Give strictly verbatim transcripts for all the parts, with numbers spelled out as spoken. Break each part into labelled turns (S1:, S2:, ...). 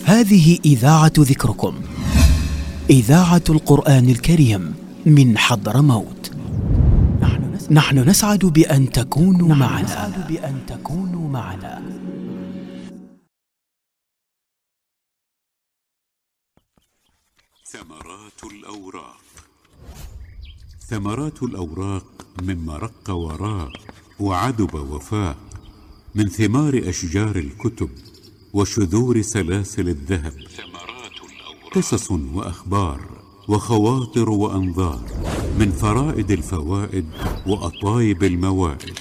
S1: هذه إذاعة ذكركم، إذاعة القرآن الكريم من حضرموت. نحن نسعد بأن تكونوا نحن معنا نسعد بأن تكونوا معنا.
S2: ثمرات الأوراق. ثمرات الأوراق مما رق وراق وعدب وفاق، من ثمار أشجار الكتب وشذور سلاسل الذهب. قصص وأخبار وخواطر وأنظار، من فرائد الفوائد وأطايب الموائد،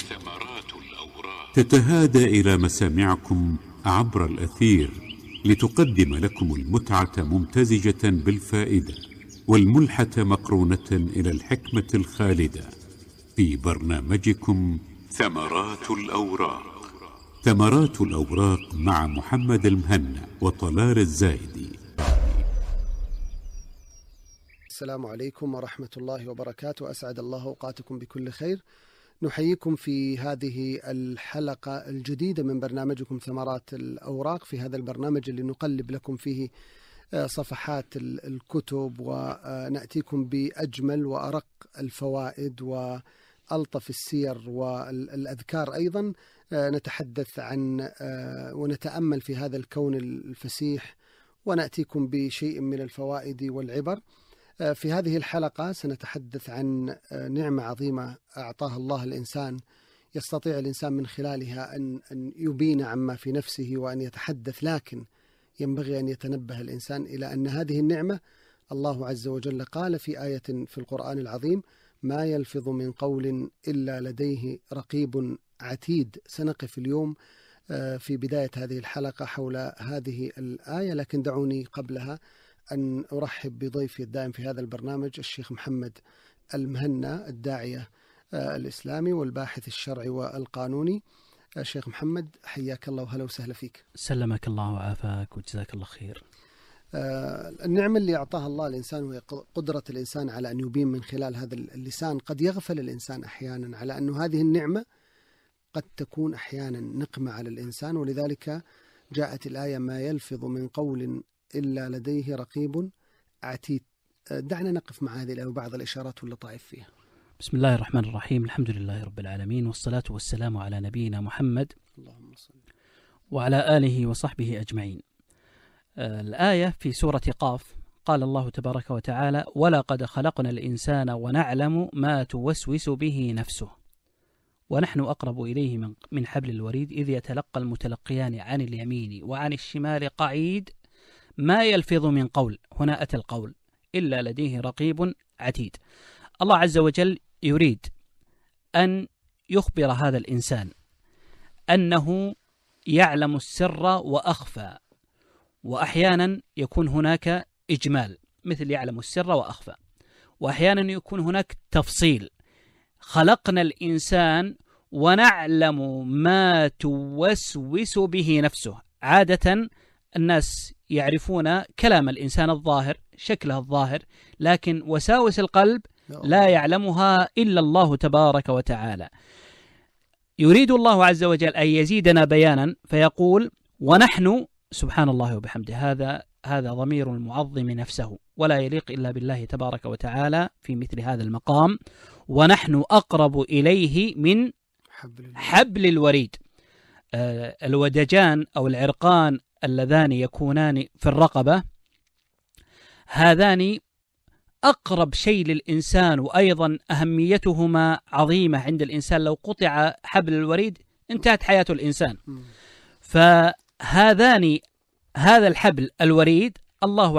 S2: تتهادى إلى مسامعكم عبر الأثير لتقدم لكم المتعة ممتزجة بالفائدة، والملحة مقرونة إلى الحكمة الخالدة، في برنامجكم ثمرات الأوراق. ثمرات الأوراق مع محمد المهنا وطلال الزايدي.
S3: السلام عليكم ورحمة الله وبركاته، أسعد الله أوقاتكم بكل خير. نحييكم في هذه الحلقة الجديدة من برنامجكم ثمرات الأوراق، في هذا البرنامج اللي نقلب لكم فيه صفحات الكتب ونأتيكم بأجمل وأرق الفوائد وألطف السير والأذكار. أيضا نتحدث عن ونتأمل في هذا الكون الفسيح ونأتيكم بشيء من الفوائد والعبر. في هذه الحلقة سنتحدث عن نعمة عظيمة أعطاها الله الإنسان، يستطيع الإنسان من خلالها أن أن يبين عما في نفسه وأن يتحدث، لكن ينبغي أن يتنبه الإنسان إلى أن هذه النعمة الله عز وجل قال في آية في القرآن العظيم: ما يلفظ من قول إلا لديه رقيب عتيد. سنقف اليوم في بداية هذه الحلقة حول هذه الآية، لكن دعوني قبلها أن أرحب بضيفي الدائم في هذا البرنامج الشيخ محمد المهنا، الداعية الإسلامي والباحث الشرعي والقانوني. الشيخ محمد، حياك الله وهلا وسهلا فيك.
S4: سلمك الله وعافاك وجزاك الله خير.
S3: النعمة اللي أعطاها الله الإنسان وهي قدرة الإنسان على أن يبين من خلال هذا اللسان. قد يغفل الإنسان أحيانا على أن هذه النعمة قد تكون أحيانا نقمة على الإنسان، ولذلك جاءت الآية: ما يلفظ من قول إلا لديه رقيب عتيد. دعنا نقف مع هذه الآية وبعض الإشارات واللطائف فيها.
S4: بسم الله الرحمن الرحيم، الحمد لله رب العالمين، والصلاة والسلام على نبينا محمد
S3: اللهم صل
S4: وعلى آله وصحبه أجمعين. الآية في سورة قاف، قال الله تبارك وتعالى: ولقد خلقنا الإنسان ونعلم ما توسوس به نفسه ونحن أقرب إليه من, من حبل الوريد إذ يتلقى المتلقيان عن اليمين وعن الشمال قعيد ما يلفظ من قول. هنا أتى القول إلا لديه رقيب عتيد. الله عز وجل يريد أن يخبر هذا الإنسان أنه يعلم السر وأخفى، وأحيانا يكون هناك إجمال مثل يعلم السر وأخفى، وأحيانا يكون هناك تفصيل. خلقنا الإنسان ونعلم ما توسوس به نفسه. عادة الناس يعرفون كلام الإنسان الظاهر، شكله الظاهر، لكن وساوس القلب لا يعلمها إلا الله تبارك وتعالى. يريد الله عز وجل أن يزيدنا بيانا فيقول: ونحن، سبحان الله وبحمده، هذا هذا ضمير المعظم نفسه، ولا يليق إلا بالله تبارك وتعالى في مثل هذا المقام. ونحن أقرب إليه من حبل الوريد. آه الودجان أو العرقان اللذان يكونان في الرقبة، هذان أقرب شيء للإنسان، وأيضا أهميتهما عظيمة عند الإنسان. لو قطع حبل الوريد انتهت حياة الإنسان. فهذان هذا الحبل الوريد الله